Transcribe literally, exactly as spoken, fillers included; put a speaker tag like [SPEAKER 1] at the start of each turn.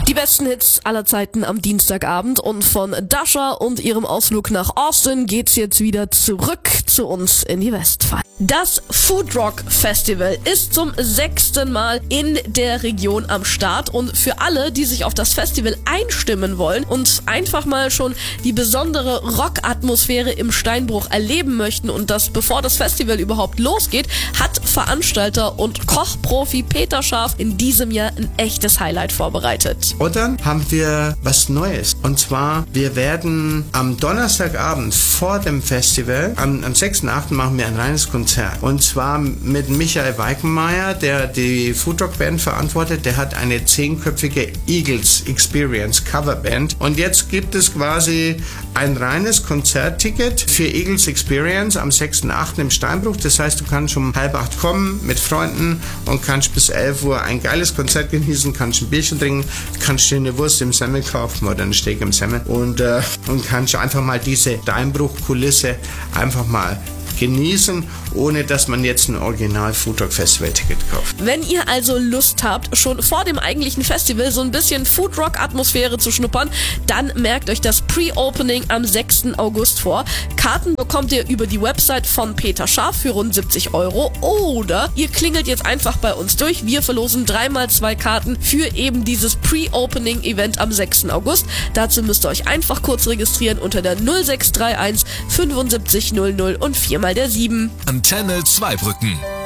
[SPEAKER 1] Die besten Hits aller Zeiten am Dienstagabend, und von Dasha und ihrem Ausflug nach Austin geht's jetzt wieder zurück zu uns in die Westpfalz. Das Food Rock Festival ist zum sechsten Mal in der Region am Start, und für alle, die sich auf das Festival einstimmen wollen und einfach mal schon die besondere Rock-Atmosphäre im Steinbruch erleben möchten, und das bevor das Festival überhaupt losgeht, hat Veranstalter und Kochprofi Peter Scharf in diesem Jahr ein echtes Highlight vorbereitet.
[SPEAKER 2] Und dann haben wir was Neues. Und zwar, wir werden am Donnerstagabend vor dem Festival, am, am sechsten achten machen wir ein reines Konzert. Und zwar mit Michael Weikenmeier, der die Foodrock Band verantwortet. Der hat eine zehnköpfige Eagles Experience Coverband. Und jetzt gibt es quasi ein reines Konzertticket für Eagles Experience am sechsten achten im Steinbruch. Das heißt, du kannst um halb acht kommen mit Freunden und kannst bis elf Uhr ein geiles Konzert genießen, kannst ein Bierchen trinken, kannst dir eine Wurst im Semmel kaufen oder einen Steak im Semmel und, äh, und kannst einfach mal diese Steinbruch-Kulisse einfach mal genießen, ohne dass man jetzt ein Original Foodrock Festival Ticket kauft.
[SPEAKER 1] Wenn ihr also Lust habt, schon vor dem eigentlichen Festival so ein bisschen Foodrock Atmosphäre zu schnuppern, dann merkt euch das Pre-Opening am sechsten August vor. Karten bekommt ihr über die Website von Peter Scharf für rund siebzig Euro, oder ihr klingelt jetzt einfach bei uns durch. Wir verlosen dreimal zwei Karten für eben dieses Pre-Opening Event am sechsten August. Dazu müsst ihr euch einfach kurz registrieren unter der null sechs drei eins fünfundsiebzig null null und viermal der sieben.
[SPEAKER 3] Antenne Zweibrücken.